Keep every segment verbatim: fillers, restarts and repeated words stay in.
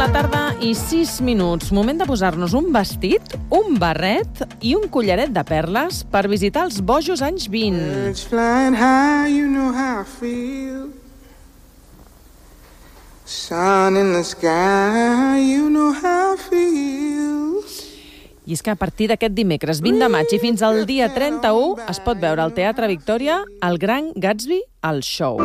la tarda i sis minuts. Moment de posar-nos un vestit, un barret i un collaret de perles per visitar els bojos anys vint. Birds flying high, you know how I feel. Sun in the sky, you know how I feel. I és que a partir d'aquest dimecres vint de maig i fins al dia trenta-u es pot veure al Teatre Victòria El Gran Gatsby, el show.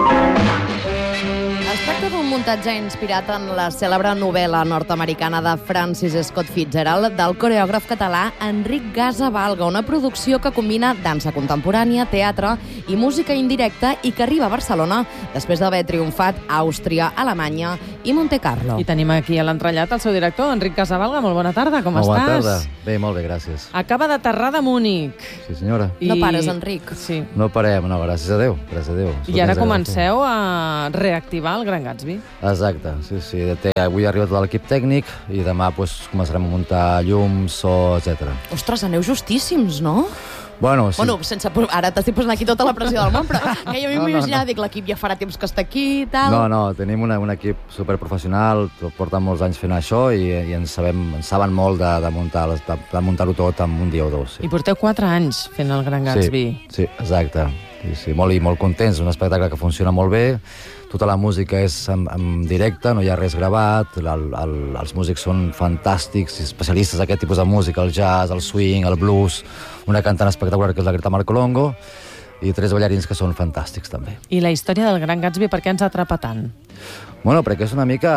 Es tracta d'un muntatge inspirat en la cèlebre novel·la nord-americana de Francis Scott Fitzgerald del coreògraf català Enric Gasavalga, una producció que combina dansa contemporània, teatre i música indirecta i que arriba a Barcelona després d'haver triomfat a Àustria, Alemanya i Montecarlo. I tenim aquí a l'entrellat el seu director, Enric Gasavalga. Molt bona tarda, com molt estàs? Bona tarda. Bé, molt bé, gràcies. Acaba d'aterrar de Múnich. Sí, senyora. I... No pares, Enric. Sí. No parem, no, gràcies a Déu. Gràcies a Déu. I ara comenceu a reactivar el Gran Gatsby. Exacte, sí, sí. Té, avui ha arribat tot l'equip tècnic i demà pues, començarem a muntar llums, so, etcètera. Ostres, aneu justíssims, no? Bueno, sí. Bueno, sense, ara t'estic posant aquí tota la pressió del món, però que jo No, no, m'imaginava, no. dic, l'equip ja farà temps que està aquí i tal. No, no, tenim una, un equip superprofessional, porten molts anys fent això i, i ens, sabem, ens saben molt de, de muntar les- de, de muntar-ho tot en un dia o dos. Sí. I porteu quatre anys fent el Gran Gatsby. Sí, sí, exacte. Sí, sí, molt i molt contents, un espectacle que funciona molt bé, tota la música és en, en directe, no hi ha res gravat, el, el, els músics són fantàstics, especialistes d'aquest tipus de música, el jazz, el swing, el blues, una cantant espectacular que és la Greta Marcolongo, i tres ballarins que són fantàstics també. I la història del Gran Gatsby, per què ens atrapa tant? Bueno, perquè és una mica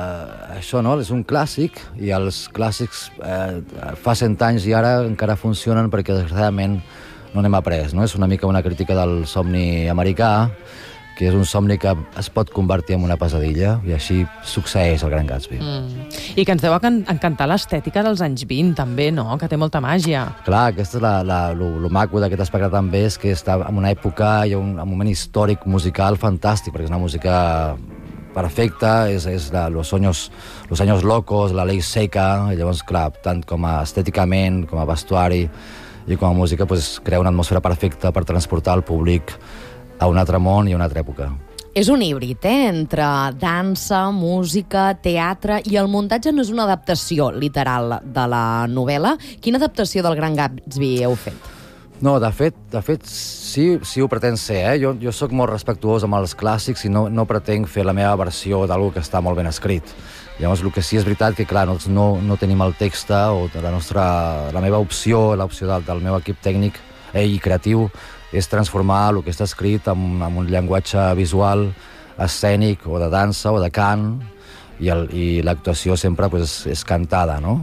eh, això, no? És un clàssic i els clàssics eh, fa cent anys i ara encara funcionen perquè desgraciadament no n'hem après, no? És una mica una crítica del somni americà, que és un somni que es pot convertir en una pesadilla, i així succeeix el Gran Gatsby. Mm. I que ens deu encan- encantar l'estètica dels anys vint, també, no? Que té molta màgia. Clar, aquesta és la, la, lo, lo maco d'aquest espectacle també, és que està en una època i un, un moment històric musical fantàstic, perquè és una música perfecta, és, és la, los, años, los años locos, la ley seca, i llavors, clar, tant com a estèticament, com a vestuari i com a música, pues, crea una atmosfera perfecta per transportar el públic a un altre món i a una altra època. És un híbrid, eh?, entre dansa, música, teatre, i el muntatge no és una adaptació literal de la novel·la. Quina adaptació del Gran Gatsby heu fet? No, de fet, de fet sí, sí ho pretén ser, eh? Jo, jo sóc molt respectuós amb els clàssics i no, no pretenc fer la meva versió d'algú que està molt ben escrit. Llavors, el que sí és veritat que, clar, nosaltres no, no tenim el text o la, nostra, la meva opció, l'opció del, del meu equip tècnic eh, i creatiu, és transformar el que està escrit en, en un llenguatge visual, escènic, o de dansa, o de cant, i, el, i l'actuació sempre pues, és cantada, no?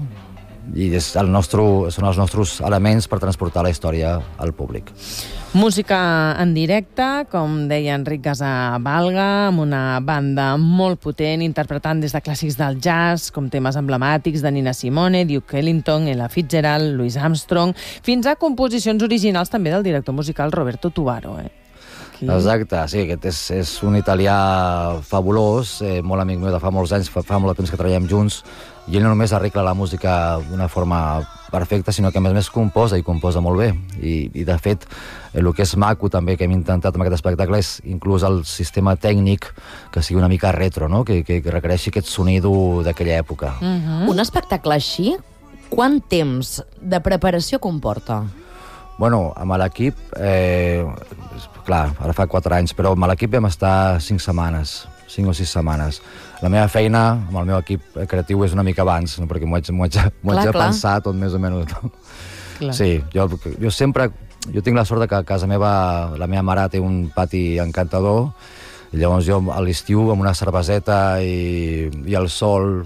I és el nostre, són els nostres elements per transportar la història al públic. Música en directe, com deia Enric Gasavalga, amb una banda molt potent, interpretant des de clàssics del jazz, com temes emblemàtics de Nina Simone, Duke Ellington, Ella Fitzgerald, Louis Armstrong, fins a composicions originals també del director musical Roberto Tubaro. Eh? Aquí... Exacte, sí, aquest és, és un italià fabulós, eh, molt amic meu de fa molts anys, fa, fa molt de temps que treballem junts, i ell no només arregla la música d'una forma perfecta, sinó que a més a més composa, i composa molt bé. I, i de fet, el que és maco també que hem intentat amb aquest espectacle és inclús el sistema tècnic que sigui una mica retro, no? que, que, que requereixi aquest sonido d'aquella època. Mm-hmm. Un espectacle així, quant temps de preparació comporta? Bueno, amb l'equip, eh, clar, ara fa quatre anys, però amb l'equip vam estar cinc setmanes, cinc o sis setmanes. La meva feina amb el meu equip creatiu és una mica abans, no? Perquè m'ho haig, m'ho haig, m'ho haig de pensar tot més o menys. Clar. Sí, jo, jo sempre... Jo tinc la sort de que a casa meva, la meva mare té un pati encantador, i llavors jo a l'estiu amb una cerveseta i, i el sol...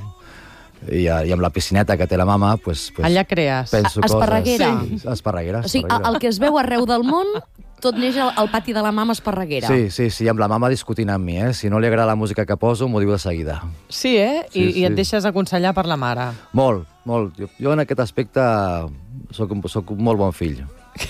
I, i amb la piscineta que té la mama, pues, pues, allà crees. penso Esparreguera. coses... Sí, esparreguera. O sigui, esparreguera. el que es veu arreu del món, tot neix al, al pati de la mama Esparreguera. Sí, sí, sí, amb la mama discutint amb mi, eh? Si no li agrada la música que poso, m'ho diu de seguida. Sí, eh? I, Sí, sí. I et deixes aconsellar per la mare. Molt, molt. Jo, jo en aquest aspecte soc, un- soc un molt bon fill.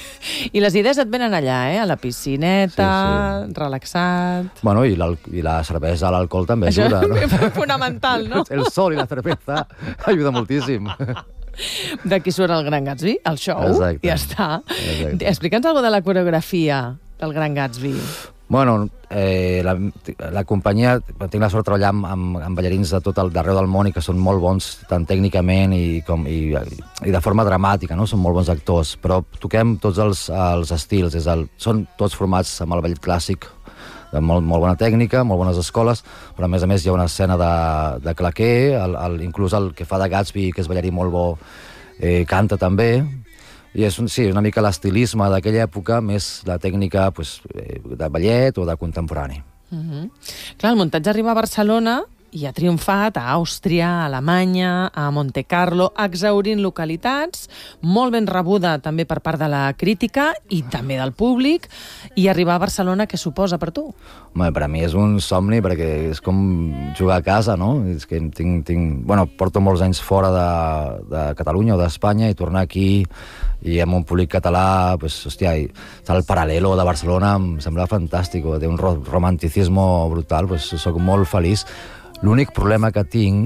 I les idees et venen allà, eh? A la piscineta, Sí, sí. relaxat... Bueno, i, i la cervesa, l'alcohol també Això ajuda, no? és fonamental, no? El sol i la cervesa ajuda moltíssim. D'aquí surt el Gran Gatsby, el show, Exacte. ja està. Exacte. Explica'ns alguna de la coreografia del Gran Gatsby. Bueno, eh, la, la companyia, tinc la sort de treballar amb, amb, amb ballarins de tot el d'arreu del món i que són molt bons tant tècnicament i, com, i, i de forma dramàtica, no? Són molt bons actors, però toquem tots els, els estils, és el, són tots formats amb el ballet clàssic, de molt, molt bona tècnica, molt bones escoles, però a més a més hi ha una escena de, de claquer, el, el, inclús el que fa de Gatsby, que és ballarí molt bo, eh, canta també. I és un, sí, una mica l'estilisme d'aquella època, més la tècnica pues, de ballet o de contemporani. Uh-huh. Clar, el muntatge arriba a Barcelona i ha triomfat a Àustria, a Alemanya, a Monte Carlo, exhaurint localitats, molt ben rebuda també per part de la crítica i també del públic, i arribar a Barcelona, què suposa per tu? Home, per a mi és un somni, perquè és com jugar a casa, no? És que tinc, tinc... Bueno, porto molts anys fora de, de Catalunya o d'Espanya i tornar aquí i amb un públic català, pues, hòstia, i el Paralelo de Barcelona em sembla fantàstic, té un romanticisme brutal, pues, soc molt feliç. L'únic problema que tinc